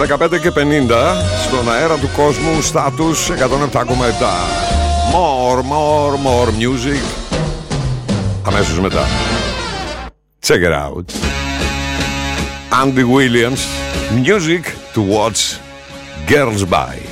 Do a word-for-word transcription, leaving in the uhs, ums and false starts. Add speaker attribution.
Speaker 1: δεκαπέντε και πενήντα στον αέρα του κόσμου, στάτους εκατόν επτά κόμμα επτά. More, more, more music. Αμέσως μετά. Check it out. Andy Williams, music to watch girls by.